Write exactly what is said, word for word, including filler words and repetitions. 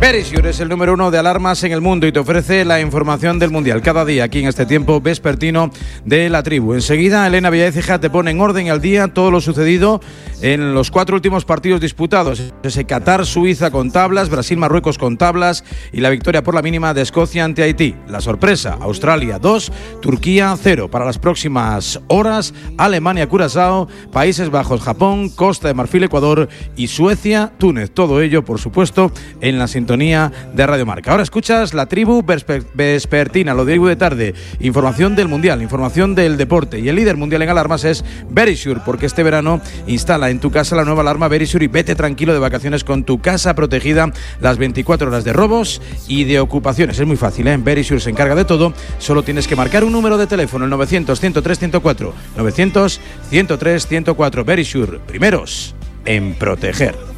Verisure es el número uno de alarmas en el mundo y te ofrece la información del Mundial cada día aquí en este tiempo vespertino de la tribu. Enseguida Elena Villaécija te pone en orden al día todo lo sucedido en los cuatro últimos partidos disputados. Ese Qatar-Suiza con tablas, Brasil-Marruecos con tablas y la victoria por la mínima de Escocia ante Haití. La sorpresa, Australia dos, Turquía cero. Para las próximas horas, Alemania-Curazao, Países Bajos-Japón, Costa de Marfil-Ecuador y Suecia-Túnez. Todo ello, por supuesto, en la sintonía de Radio Marca. Ahora escuchas la tribu vespertina, lo digo de tarde. Información del Mundial, información del deporte. Y el líder mundial en alarmas es Verisure, porque este verano instala en tu casa la nueva alarma Verisure y vete tranquilo de vacaciones con tu casa protegida las veinticuatro horas de robos y de ocupaciones. Es muy fácil, ¿eh? Verisure se encarga de todo. Solo tienes que marcar un número de teléfono, el novecientos, ciento tres, ciento cuatro. novecientos, ciento tres, ciento cuatro. Verisure, primeros en proteger.